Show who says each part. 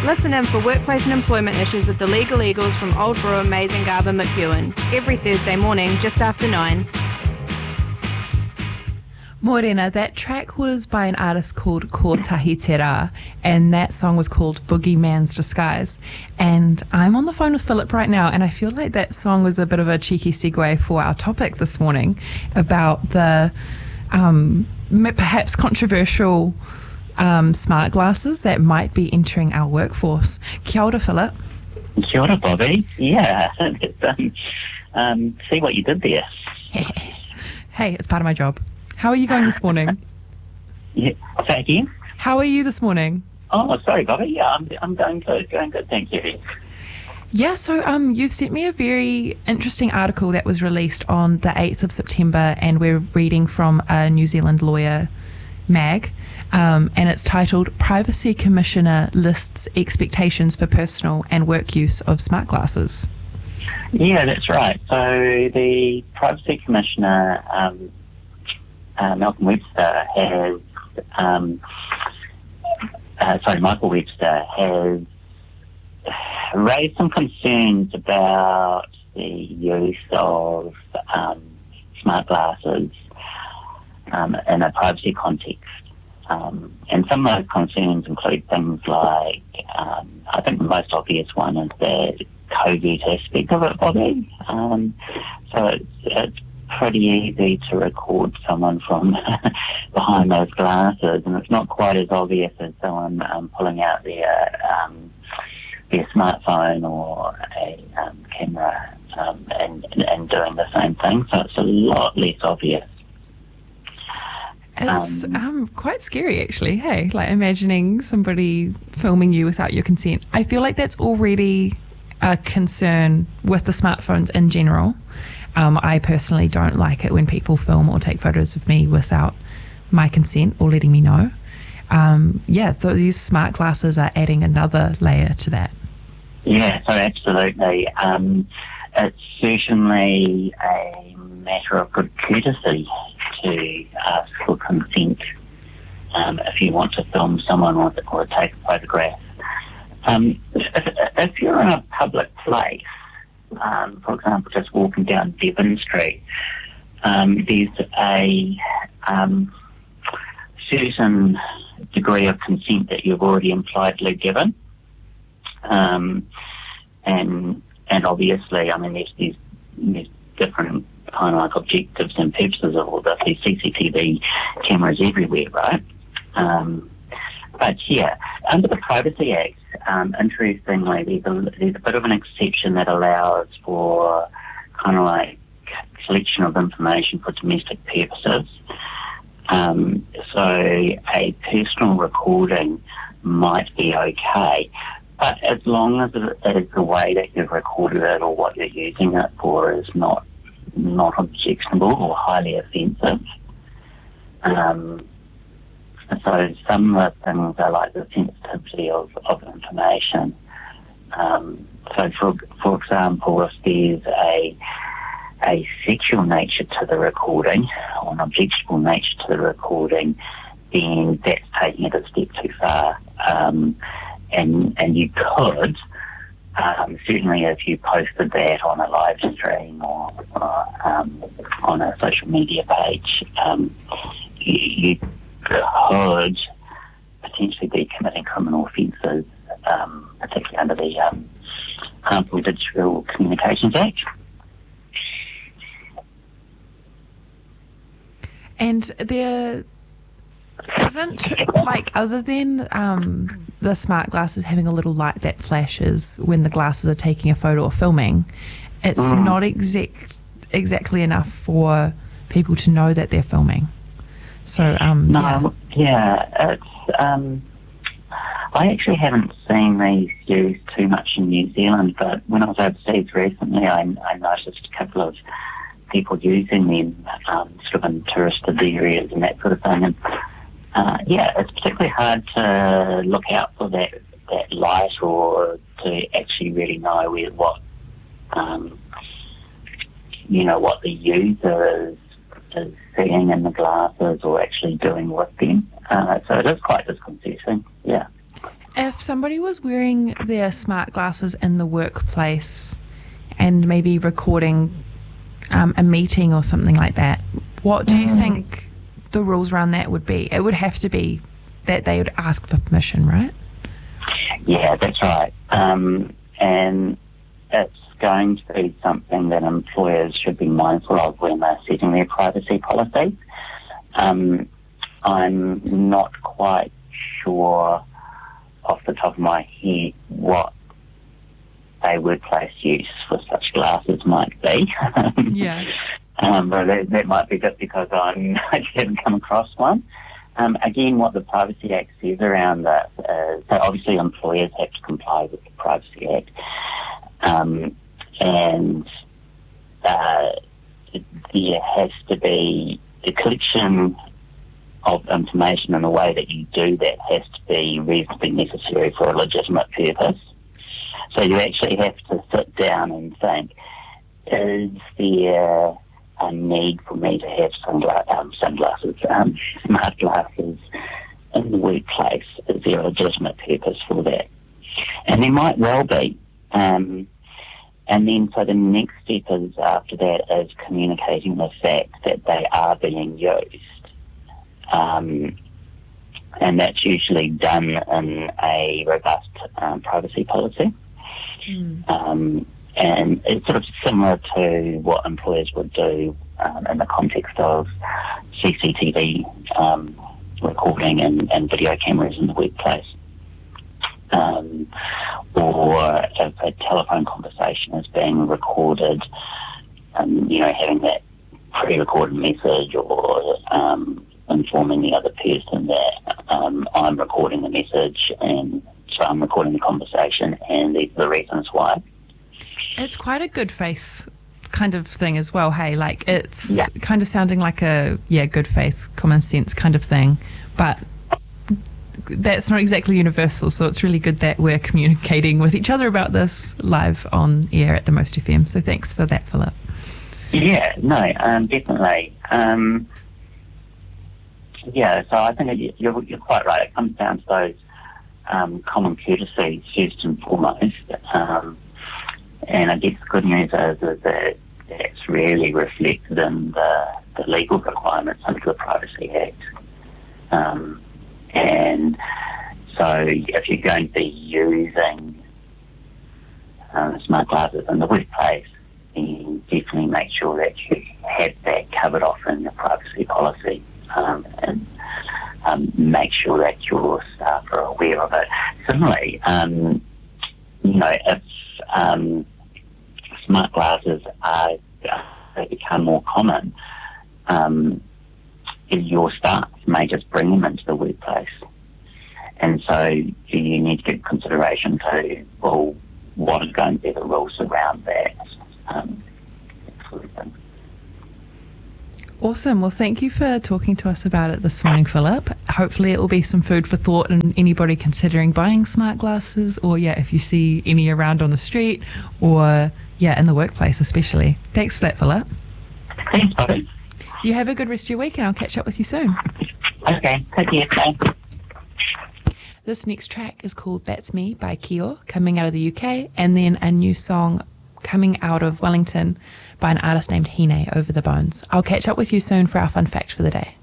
Speaker 1: Listen in for workplace and employment issues with the Legal Eagles from Old Brewer, Mazengarb and McEwen every Thursday morning just after 9.
Speaker 2: Morena, that track was by an artist called Ko Tahi Te Rā, and that song was called Boogeyman's Disguise. And I'm on the phone with Philip right now, and I feel like that song was a bit of a cheeky segue for our topic this morning about the perhaps controversial smart glasses that might be entering our workforce. Kia ora, Philip.
Speaker 3: Kia ora, Bobby. Yeah, see what you did there.
Speaker 2: Hey, it's part of my job. How are you going this morning?
Speaker 3: Yeah, say again?
Speaker 2: How are you this morning?
Speaker 3: Oh, sorry, Bobby. Yeah, I'm going good, thank you.
Speaker 2: Yeah, so you've sent me a very interesting article that was released on the 8th of September, and we're reading from a New Zealand lawyer mag, and it's titled Privacy Commissioner Lists Expectations for Personal and Work Use of Smart Glasses.
Speaker 3: Yeah, that's right. So the Privacy Commissioner, Michael Webster has raised some concerns about the use of smart glasses in a privacy context. And some of those concerns include things like, I think the most obvious one is the covert aspect of it, Bobby. So it's pretty easy to record someone from behind those glasses, and it's not quite as obvious as someone pulling out their smartphone or a camera and doing the same thing. So it's a lot less obvious.
Speaker 2: It's quite scary, actually, hey? Like imagining somebody filming you without your consent. I feel like that's already a concern with the smartphones in general. I personally don't like it when people film or take photos of me without my consent or letting me know. So these smart glasses are adding another layer to that.
Speaker 3: Yeah, so absolutely. It's certainly a matter of good courtesy to ask for consent if you want to film someone or take a photograph. If you're in a public place, for example, just walking down Devon Street, there's a certain degree of consent that you've already impliedly given. And obviously, I mean, there's different kind of like objectives and purposes of all this. There's CCTV cameras everywhere, right? But yeah, under the Privacy Act, interestingly, there's a bit of an exception that allows for kind of like collection of information for domestic purposes. So a personal recording might be okay, but as long as it is the way that you've recorded it or what you're using it for is not objectionable or highly offensive. So some of the things are like the sensitivity of information. So for example, if there's a sexual nature to the recording or an objectionable nature to the recording, then that's taking it a step too far. And you could, certainly if you posted that on a live stream or on a social media page, you could potentially be committing criminal offences, particularly under the Harmful Digital Communications Act.
Speaker 2: And there isn't, like, other than the smart glasses having a little light that flashes when the glasses are taking a photo or filming, it's not exactly enough for people to know that they're filming. So,
Speaker 3: it's, I actually haven't seen these used too much in New Zealand, but when I was overseas recently, I noticed a couple of people using them sort of in touristed areas and that sort of thing. And it's particularly hard to look out for that light or to actually really know what the user is seeing in the glasses or actually doing with them. So it is quite disconcerting, yeah.
Speaker 2: If if somebody was wearing their smart glasses in the workplace and maybe recording a meeting or something like that, what do you think the rules around that would be? It would have to be that they would ask for permission, right?
Speaker 3: Yeah, that's right. And it's going to be something that employers should be mindful of when they're setting their privacy policies. I'm not quite sure off the top of my head what a workplace use for such glasses might be.
Speaker 2: Yeah.
Speaker 3: But that might be just because I haven't come across one. Again, what the Privacy Act says around that is, so obviously employers have to comply with the Privacy Act. And there has to be the collection of information, and the way that you do that has to be reasonably necessary for a legitimate purpose. So you actually have to sit down and think, is there a need for me to have sunglasses, smart glasses in the workplace? Is there a legitimate purpose for that? And there might well be. And then so the next step is after that is communicating the fact that they are being used. And that's usually done in a robust privacy policy. And it's sort of similar to what employers would do in the context of CCTV recording and video cameras in the workplace. Or if a telephone conversation is being recorded, having that pre-recorded message, or informing the other person that I'm recording the message, and so I'm recording the conversation, and these are the reasons why.
Speaker 2: It's quite a good faith kind of thing as well, hey? Like, it's kind of sounding like a, good faith, common sense kind of thing, but that's not exactly universal, so it's really good that we're communicating with each other about this live on air at the Most FM. So thanks for that, Philip.
Speaker 3: Yeah, no, definitely. So I think you're quite right. It comes down to those common courtesies first and foremost. And I guess the good news is that it's really reflected in the legal requirements under the Privacy Act. And so if you're going to be using smart glasses in the workplace, then definitely make sure that you have that covered off in your privacy policy, and make sure that your staff are aware of it. Similarly, if smart glasses they become more common, your staff may just bring them into the workplace. And so you need to give consideration to, well, what is going to be the rules around that sort of thing.
Speaker 2: Awesome. Well, thank you for talking to us about it this morning, Philip. Hopefully it will be some food for thought in anybody considering buying smart glasses, or if you see any around on the street, or in the workplace especially. Thanks for that, Philip.
Speaker 3: Thanks, buddy.
Speaker 2: You have a good rest of your week, and I'll catch up with you soon.
Speaker 3: Okay, take care. Bye.
Speaker 2: This next track is called That's Me by Kior, coming out of the UK, and then a new song coming out of Wellington by an artist named Hine, Over the Bones. I'll catch up with you soon for our fun fact for the day.